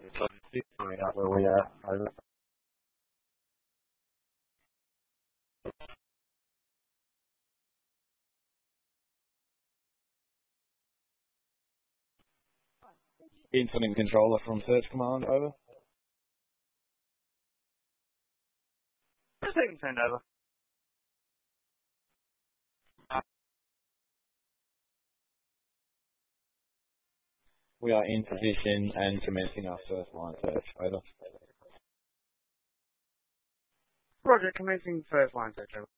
Coming up where we are. Over. Incident controller from Search Command, over. Second turned over. We are in position and commencing our first line search, over. Roger, commencing first line search over.